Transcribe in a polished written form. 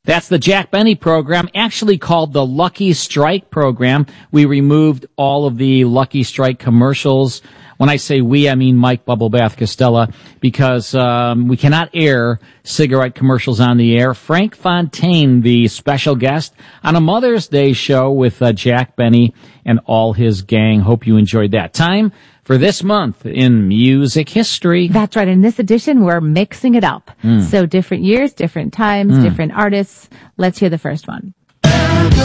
That's the Jack Benny program, actually called the Lucky Strike program. We removed all of the Lucky Strike commercials. When I say we, I mean Mike Bubblebath Costello, because we cannot air cigarette commercials on the air. Frank Fontaine, the special guest on a Mother's Day show with Jack Benny and all his gang. Hope you enjoyed that. Time for this month in music history. That's right. In this edition, we're mixing it up. So different years, different times, different artists. Let's hear the first one.